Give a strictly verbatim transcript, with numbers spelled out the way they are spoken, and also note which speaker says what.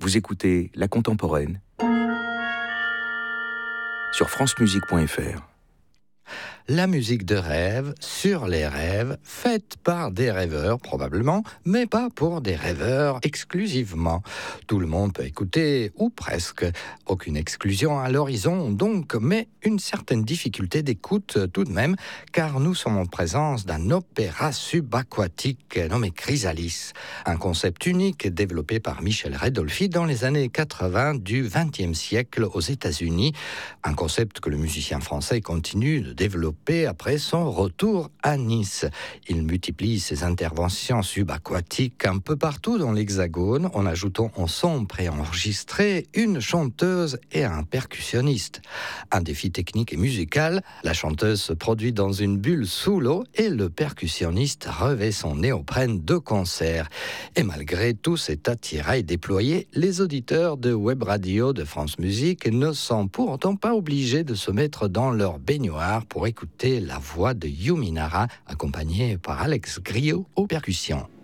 Speaker 1: Vous écoutez La Contemporaine sur francemusique point f r.
Speaker 2: La musique de rêve, sur les rêves, faite par des rêveurs probablement, mais pas pour des rêveurs exclusivement. Tout le monde peut écouter, ou presque. Aucune exclusion à l'horizon donc, mais une certaine difficulté d'écoute tout de même, car nous sommes en présence d'un opéra subaquatique nommé Chrysalis, un concept unique développé par Michel Redolfi dans les années quatre-vingts du vingtième siècle aux États-Unis, un concept que le musicien français continue de développer après son retour à Nice. Il multiplie ses interventions subaquatiques un peu partout dans l'Hexagone en ajoutant en son préenregistré une chanteuse et un percussionniste. Un défi technique et musical, la chanteuse se produit dans une bulle sous l'eau et le percussionniste revêt son néoprène de concert. Et malgré tout cet attirail déployé, les auditeurs de Web Radio de France Musique ne sont pourtant pas obligés de se mettre dans leur baignoire pour écouter la voix de Yumi Nara, accompagnée par Alex Griot aux percussions.